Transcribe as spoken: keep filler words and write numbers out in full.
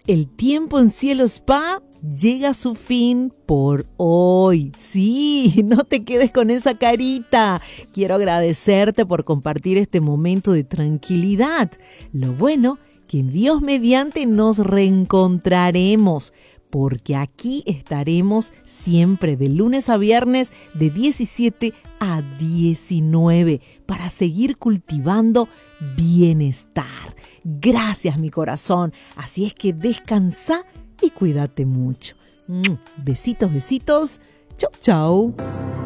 El tiempo en Cielo Spa llega a su fin por hoy. Sí, no te quedes con esa carita. Quiero agradecerte por compartir este momento de tranquilidad. Lo bueno, que en Dios mediante nos reencontraremos, porque aquí estaremos siempre de lunes a viernes de diecisiete a diecinueve para seguir cultivando bienestar. Gracias, mi corazón. Así es que descansa y cuídate mucho. Besitos, besitos. Chau, chau.